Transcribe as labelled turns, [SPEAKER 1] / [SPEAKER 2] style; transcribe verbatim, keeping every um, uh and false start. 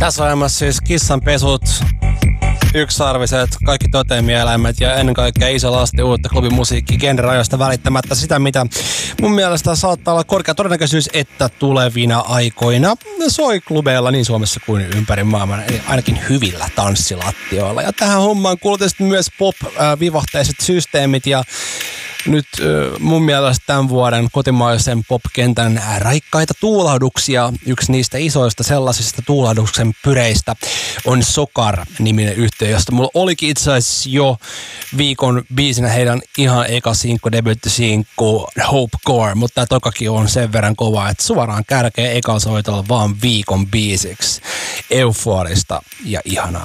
[SPEAKER 1] Tässä on olemassa siis kissanpesut, yksarviset, kaikki toteemieläimet ja ennen kaikkea iso lasti uutta klubimusiikki genrerajoista välittämättä sitä, mitä mun mielestä saattaa olla korkea todennäköisyys, että tulevina aikoina soi klubeilla niin Suomessa kuin ympäri maailman, eli ainakin hyvillä tanssilattioilla. Ja tähän hommaan kuuluu tietysti myös pop-vivahteiset systeemit ja nyt mun mielestä tämän vuoden kotimaisen pop-kentän raikkaita tuulahduksia, yksi niistä isoista sellaisista tuulahduksen pyreistä on Sokar-niminen yhtiö, josta mulla olikin itse asiassa jo viikon biisinä heidän ihan eka sinkku, debuttisinkku Hope Core, mutta tämä tokakin on sen verran kova, että suoraan kärkee ekalla soitolla vaan viikon biisiksi. Euforista ja ihanaa.